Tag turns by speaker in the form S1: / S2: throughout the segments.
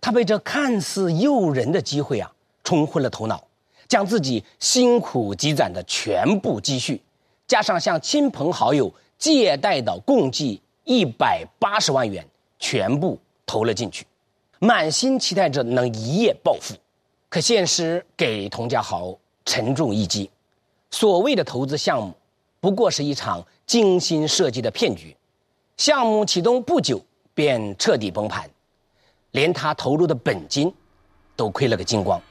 S1: 他被这看似诱人的机会冲昏了头脑，将自己辛苦积攒的全部积蓄，加上向亲朋好友借贷的共计180万元，全部投了进去，满心期待着能一夜暴富。可现实给佟家豪沉重一击，所谓的投资项目不过是一场精心设计的骗局，项目启动不久便彻底崩盘，连他投入的本金都亏了个精光。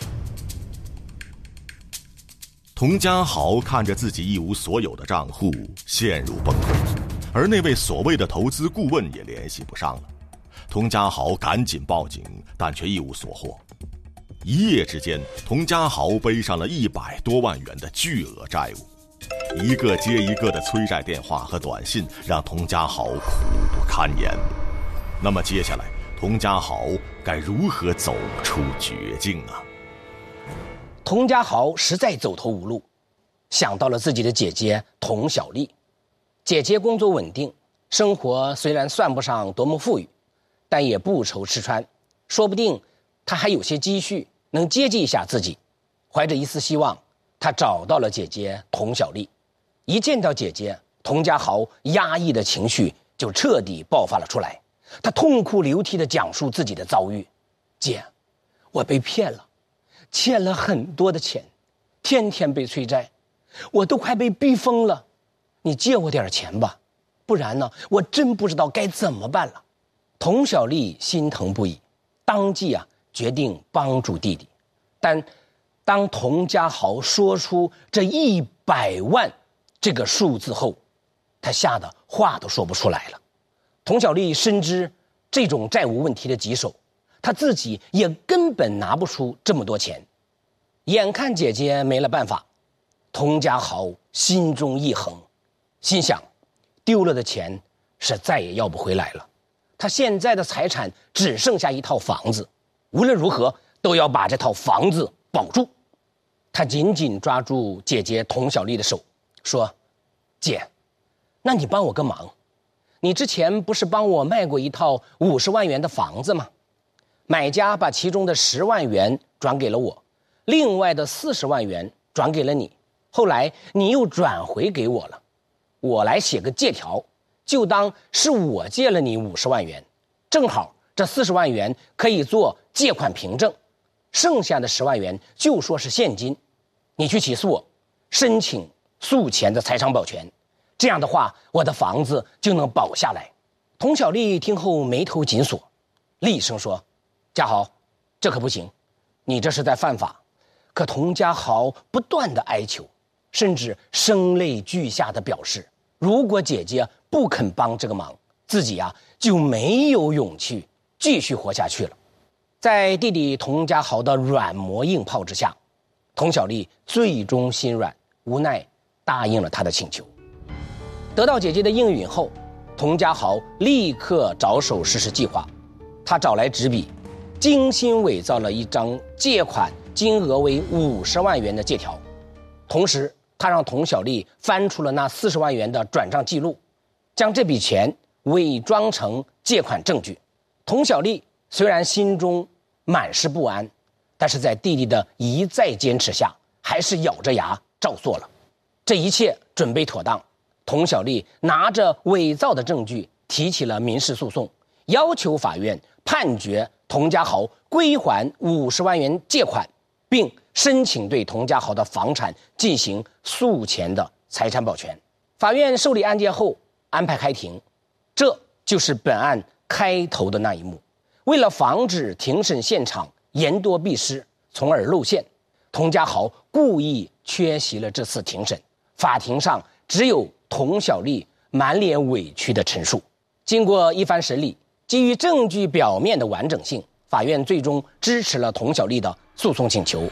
S2: 佟家豪看着自己一无所有的账户陷入崩溃，而那位所谓的投资顾问也联系不上了。佟家豪赶紧报警，但却一无所获。一夜之间，佟家豪背上了100多万元的巨额债务，一个接一个的催债电话和短信让佟家豪苦不堪言。那么接下来，佟家豪该如何走出绝境呢？
S1: 佟家豪实在走投无路，想到了自己的姐姐佟小丽。姐姐工作稳定，生活虽然算不上多么富裕，但也不愁吃穿，说不定她还有些积蓄能接济一下自己。怀着一丝希望，他找到了姐姐佟小丽。一见到姐姐，佟家豪压抑的情绪就彻底爆发了出来。他痛哭流涕地讲述自己的遭遇：姐，我被骗了，欠了很多的钱，天天被催债，我都快被逼疯了，你借我点钱吧，不然呢，我真不知道该怎么办了。佟小丽心疼不已，当即决定帮助弟弟。但当佟家豪说出这100万这个数字后，他吓得话都说不出来了。佟小丽深知这种债务问题的棘手，她自己也根本拿不出这么多钱。眼看姐姐没了办法，佟家豪心中一横，心想丢了的钱是再也要不回来了。他现在的财产只剩下一套房子，无论如何都要把这套房子保住。他紧紧抓住姐姐佟小丽的手，说：姐，那你帮我个忙，你之前不是帮我卖过一套50万元的房子吗？买家把其中的10万元转给了我，另外的40万元转给了你，后来你又转回给我了，我来写个借条，就当是我借了你50万元，正好这40万元可以做借款凭证，剩下的10万元就说是现金，你去起诉我，申请诉前的财产保全，这样的话我的房子就能保下来。佟小丽听后眉头紧锁，厉声说：家豪，这可不行，你这是在犯法。可佟家豪不断的哀求，甚至声泪俱下的表示，如果姐姐不肯帮这个忙，自己就没有勇气继续活下去了。在弟弟佟家豪的软磨硬泡之下，佟小丽最终心软，无奈答应了他的请求。得到姐姐的应允后，佟家豪立刻着手实施计划。他找来纸笔，精心伪造了一张借款金额为50万元的借条，同时他让佟小丽翻出了那40万元的转账记录，将这笔钱伪装成借款证据。佟小丽虽然心中满是不安，但是在弟弟的一再坚持下，还是咬着牙照做了。这一切准备妥当，佟小丽拿着伪造的证据提起了民事诉讼，要求法院判决佟家豪归还50万元借款，并申请对佟家豪的房产进行诉前的财产保全。法院受理案件后安排开庭，这就是本案开头的那一幕。为了防止庭审现场言多必失，从而露馅，佟家豪故意缺席了这次庭审。法庭上只有佟小丽满脸委屈的陈述。经过一番审理，基于证据表面的完整性，法院最终支持了佟小丽的诉讼请求。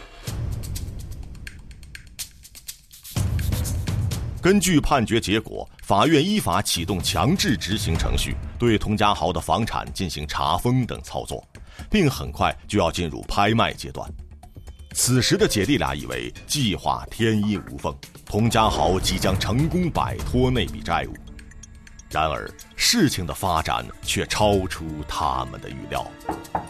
S2: 根据判决结果，法院依法启动强制执行程序，对佟家豪的房产进行查封等操作，并很快就要进入拍卖阶段。此时的姐弟俩以为计划天衣无缝，佟家豪即将成功摆脱那笔债务。然而，事情的发展却超出他们的预料。